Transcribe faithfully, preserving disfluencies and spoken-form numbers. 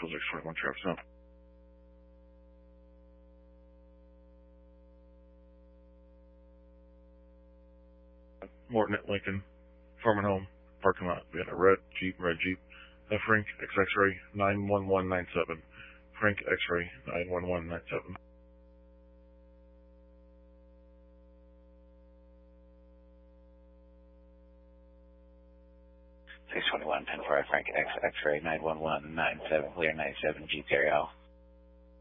Nashville six twenty-one, Travis. No. Morton at Lincoln, Farm and Home, parking lot. We had a red Jeep, red Jeep. Uh, Frank X X-ray nine one one nine seven. Frank X-ray nine one one nine seven. six twenty-one, ten four, Frank X X-ray nine one one nine seven, clear ninety-seven, Jeep carry out.